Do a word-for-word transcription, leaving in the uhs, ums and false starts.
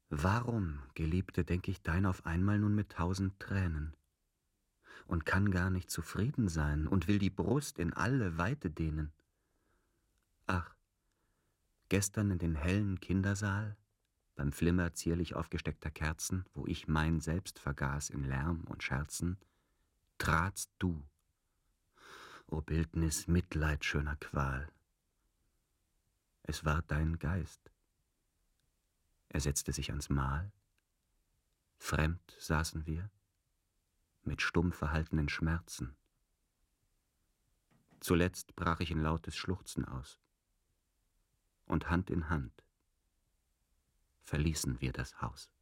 Warum, Geliebte, denk ich dein auf einmal nun mit tausend Tränen und kann gar nicht zufrieden sein und will die Brust in alle Weite dehnen? Ach, gestern in den hellen Kindersaal, beim Flimmer zierlich aufgesteckter Kerzen, wo ich mein Selbst vergaß in Lärm und Scherzen, tratst du, o Bildnis mitleidschöner Qual. Es war dein Geist. Er setzte sich ans Mahl. Fremd saßen wir, mit stumm verhaltenen Schmerzen. Zuletzt brach ich in lautes Schluchzen aus. Und Hand in Hand verließen wir das Haus.